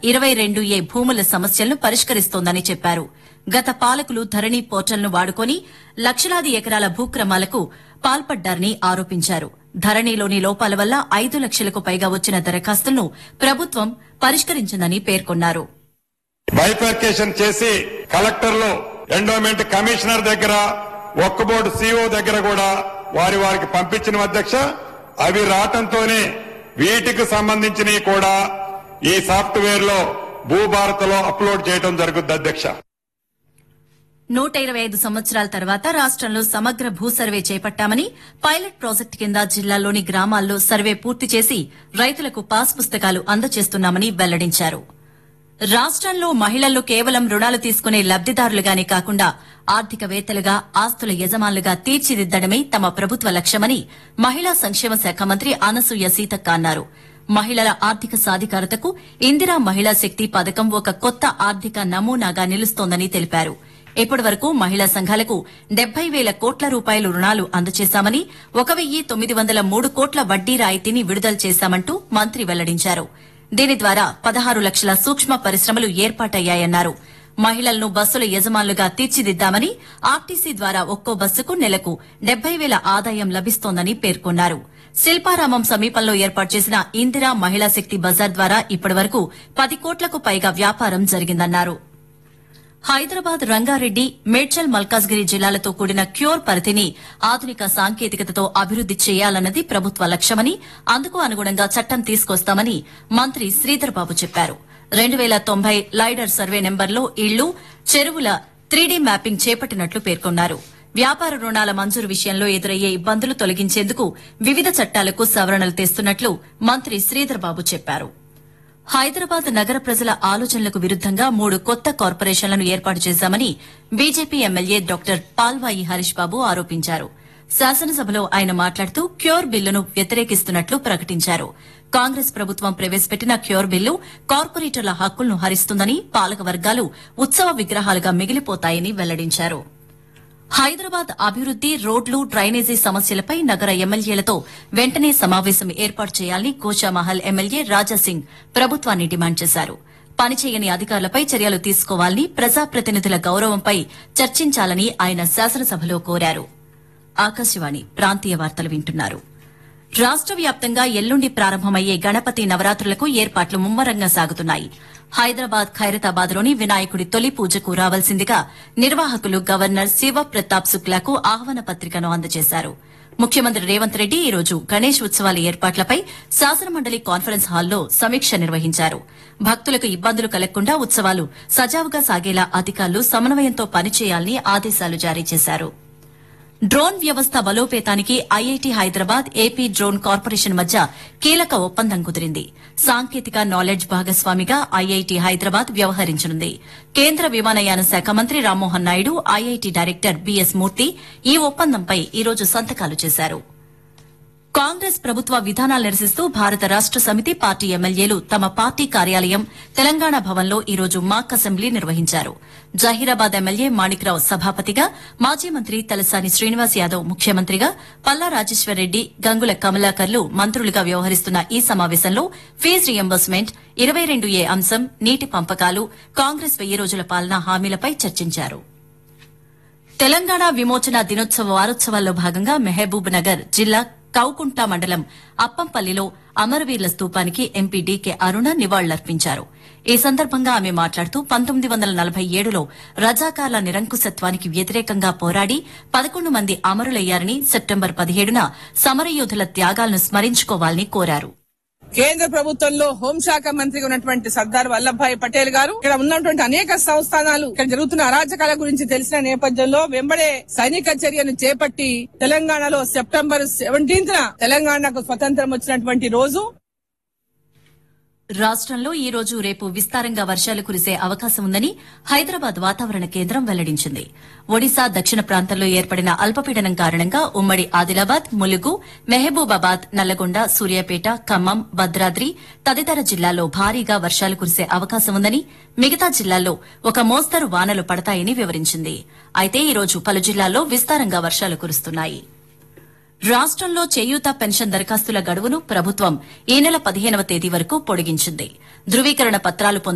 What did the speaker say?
22A భూముల సమస్యలను పరిష్కరిస్తోందని చెప్పారు. గత పాలకులు ధరణి పోర్టల్ను వాడుకొని లక్షలాది ఎకరాల భూక్రమాలకు పాల్పడ్డారని ఆరోపించారు. ధరణిలోని లోపాల వల్ల 5 లక్షలకు పైగా వచ్చిన దరఖాస్తులను ప్రభుత్వం పరిష్కరించిందని పేర్కొన్నారు. బైఫర్కేషన్ చేసి కలెక్టర్లు, ఎండోమెంట్ కమిషనర్ దగ్గర, ఒక్క బోర్డు సిఓ దగ్గర కూడా వారికి పంపించిన అధ్యక్ష. అవి రావటంతోనే వీటికి సంబంధించినవి కూడా ఈ సాఫ్ట్వేర్ లో భూభారత్లో అప్లోడ్ చేయడం జరుగుతుంది అధ్యక్ష. 125 సంవత్సరాల తర్వాత రాష్టంలో సమగ్ర భూ సర్వే చేపట్టామని, పైలట్ ప్రాజెక్టు కింద జిల్లాల్లోని గ్రామాల్లో సర్వే పూర్తి చేసి రైతులకు పాస్ పుస్తకాలు అందజేస్తున్నామని వెల్లడించారు. రాష్టంలో మహిళలు కేవలం రుణాలు తీసుకునే లబ్దిదారులుగానే కాకుండా ఆర్థికవేత్తలుగా, ఆస్తుల యజమానులుగా తీర్చిదిద్దడమే తమ ప్రభుత్వ లక్ష్యమని మహిళా సంక్షేమ శాఖ మంత్రి అనసూయ సీతక్క అన్నారు. మహిళల ఆర్థిక సాధికారతకు ఇందిరా మహిళా శక్తి పథకం ఒక కొత్త ఆర్థిక నమూనాగా నిలుస్తోందని తెలిపారు. ఇప్పటి వరకు మహిళా సంఘాలకు 70,000 కోట్ల రూపాయలు రుణాలు అందజేశామని, 1,903 కోట్ల వడ్డీ రాయితీని విడుదల చేశామంటూ మంత్రి వెల్లడించారు. దీని ద్వారా 16 లక్షల సూక్ష్మ పరిశ్రమలు ఏర్పాటయ్యాయన్నారు. మహిళలను బస్సుల యజమానులుగా తీర్చిదిద్దామని, ఆర్టీసీ ద్వారా ఒక్కో బస్సుకు నెలకు 70,000 ఆదాయం లభిస్తోందని పేర్కొన్నారు. శిల్పారామం సమీపంలో ఏర్పాటు చేసిన ఇందిరా మహిళా శక్తి బజార్ ద్వారా ఇప్పటివరకు 10 కోట్లకు పైగా వ్యాపారం జరిగిందన్నారు. హైదరాబాద్, రంగారెడ్డి, మేడ్చల్, మల్కాజ్గిరి జిల్లాలతో కూడిన క్యూర్ పరిధిని ఆధునిక సాంకేతికతతో అభివృద్ది చేయాలన్నది ప్రభుత్వ లక్ష్యమని, అందుకు అనుగుణంగా చట్టం తీసుకొస్తామని మంత్రి శ్రీధర్ బాబు చెప్పారు. 2090 లైడర్ సర్వే నెంబర్లో ఇళ్లు, చెరువుల 3D మ్యాపింగ్ చేపట్టినట్లు పేర్కొన్నారు. వ్యాపార రుణాల మంజూరు విషయంలో ఎదురయ్యే ఇబ్బందులు తొలగించేందుకు వివిధ చట్టాలకు సవరణలు తెస్తున్నట్లు మంత్రి శ్రీధర్ బాబు చెప్పారు. హైదరాబాద్ నగర ప్రజల ఆలోచనలకు విరుద్దంగా 3 కొత్త కార్పొరేషన్లను ఏర్పాటు చేశామని BJP MLA doctor Palvai Harish బాబు ఆరోపించారు. శాసనసభలో ఆయన మాట్లాడుతూ క్యూర్ బిల్లును వ్యతిరేకిస్తున్నట్లు ప్రకటించారు. కాంగ్రెస్ ప్రభుత్వం ప్రవేశపెట్టిన క్యూర్ బిల్లు కార్పొరేటర్ల హక్కులను హరిస్తుందని, పాలక వర్గాలు ఉత్సవ విగ్రహాలుగా మిగిలిపోతాయని వెల్లడించారు. హైదరాబాద్ అభివృద్ది, రోడ్లు, డ్రైనేజీ సమస్యలపై నగర ఎమ్మెల్యేలతో వెంటనే సమావేశం ఏర్పాటు చేయాలని గోషామహల్ ఎమ్మెల్యే రాజాసింగ్ ప్రభుత్వాన్ని డిమాండ్ చేశారు. పనిచేయని అధికారులపై చర్యలు తీసుకోవాలని, ప్రజాప్రతినిధుల గౌరవంపై చర్చించాలని ఆయన శాసనసభలో కోరారు. ఆకాశవాణి ప్రాంతీయ వార్తలు వింటున్నారు. రాష్ట వ్యాప్తంగా ఎల్లుండి ప్రారంభమయ్యే గణపతి నవరాత్రులకు ఏర్పాట్లు ముమ్మరంగా సాగుతున్నాయి. హైదరాబాద్, ఖైరతాబాద్లోని వినాయకుడి తొలి పూజకు రావాల్సిందిగా నిర్వాహకులు గవర్నర్ శివప్రతాప్ శుక్లాకు ఆహ్వాన పత్రికను అందజేశారు. ముఖ్యమంత్రి రేవంత్ రెడ్డి ఈ రోజు గణేష్ ఉత్సవాల ఏర్పాట్లపై శాసనమండలి కాన్ఫరెన్స్ హాల్లో సమీక్ష నిర్వహించారు. భక్తులకు ఇబ్బందులు కలగకుండా ఉత్సవాలు సజావుగా సాగేలా అధికారులు సమన్వయంతో పనిచేయాలని ఆదేశాలు జారీ చేశారు. డ్రోన్ వ్యవస్థ బలోపేతానికి IIT Hyderabad, AP drone corporation మధ్య కీలక ఒప్పందం కుదిరింది. సాంకేతిక నాలెడ్జ్ భాగస్వామిగా ఐఐటీ హైదరాబాద్ వ్యవహరించనుంది. కేంద్ర విమానయాన శాఖ మంత్రి Rammohan Naidu, IIT director BS మూర్తి ఈ ఒప్పందంపై ఈ రోజు సంతకాలు చేశారు. కాంగ్రెస్ ప్రభుత్వ విధానాలు నిరసిస్తూ భారత రాష్ట సమితి పార్టీ ఎమ్మెల్యేలు తమ పార్టీ కార్యాలయం తెలంగాణ భవన్లో ఈ రోజు మాక్ అసెంబ్లీ నిర్వహించారు. జహీరాబాద్ ఎమ్మెల్యే మాణిక్రావు సభాపతిగా, మాజీ మంత్రి తలసాని శ్రీనివాస్ యాదవ్ ముఖ్యమంత్రిగా, పల్లా రాజేశ్వరరెడ్డి, గంగుల కమలాకర్లు మంత్రులుగా వ్యవహరిస్తున్న ఈ సమావేశంలో ఫీజు రియంబర్స్మెంట్, 22A అంశం, నీటి పంపకాలు, కాంగ్రెస్ 1000 రోజుల పాలన హామీలపై చర్చించారు. తెలంగాణ విమోచన దినోత్సవ వారోత్సవాల్లో భాగంగా మహబూబ్ నగర్ జిల్లా కౌకుంట మండలం అప్పంపల్లిలో అమరవీరుల స్తూపానికి ఎంపీ డీకే అరుణ నివాళులర్పించారు. ఈ సందర్భంగా ఆమె మాట్లాడుతూ 1947లో రజాకార్ల నిరంకుశత్వానికి వ్యతిరేకంగా పోరాడి 11 మంది అమరులయ్యారని, సెప్టెంబర్ 17న సమరయోధుల త్యాగాలను స్మరించుకోవాలని కోరారు. కేంద్ర ప్రభుత్వంలో హోంశాఖ మంత్రిగా ఉన్నటువంటి సర్దార్ వల్లభాయ్ పటేల్ గారు ఇక్కడ ఉన్నటువంటి అనేక సంస్థానాలు ఇక్కడ జరుగుతున్న అరాచకాల గురించి తెలిసిన నేపథ్యంలో వెంబడే సైనిక చర్యను చేపట్టి తెలంగాణలో సెప్టెంబర్ 17న తెలంగాణకు స్వతంత్రం వచ్చినటువంటి రోజు. రాష్టంలో ఈ రోజు, రేపు విస్తారంగా వర్షాలు కురిసే అవకాశం ఉందని హైదరాబాద్ వాతావరణ కేంద్రం వెల్లడించింది. ఒడిశా దక్షిణ ప్రాంతంలో ఏర్పడిన అల్పపీడనం కారణంగా ఉమ్మడి ఆదిలాబాద్, ములుగు, మహబూబాబాద్, నల్లగొండ, సూర్యాపేట, ఖమ్మం, భద్రాద్రి తదితర జిల్లాల్లో భారీగా వర్షాలు కురిసే అవకాశం ఉందని, మిగతా జిల్లాల్లో ఒక మోస్తరు వానలు పడతాయని వివరించింది. అయితే ఈ రోజు పలు జిల్లాల్లో విస్తారంగా వర్షాలు కురుస్తున్నాయి. రాష్టంలో చేయూత పెన్షన్ దరఖాస్తుల గడువును ప్రభుత్వం ఈ నెల 15వ తేదీ వరకు పొడిగించింది. ధృవీకరణ పత్రాలు